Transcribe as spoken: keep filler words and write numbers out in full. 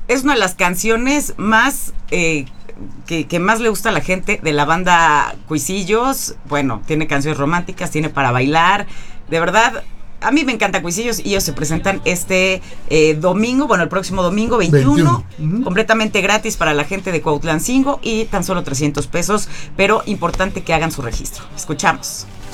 es una de las canciones más... Eh, Que, que más le gusta a la gente de la banda Cuisillos. Bueno, tiene canciones románticas, tiene para bailar. De verdad, a mí me encanta Cuisillos y ellos se presentan este eh, domingo, bueno, el próximo domingo veintiuno, veintiuno. Uh-huh. Completamente gratis para la gente de Cuautlancingo y tan solo trescientos pesos, pero importante que hagan su registro. Escuchamos.